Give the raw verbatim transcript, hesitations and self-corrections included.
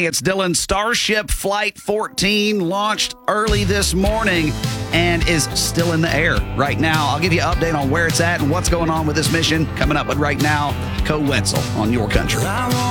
Hey, it's Dylan. Starship Flight fourteen launched early this morning and is still in the air right now. I'll give you an update on where it's at and what's going on with this mission coming up with right now. Co Wetzel on Your Country.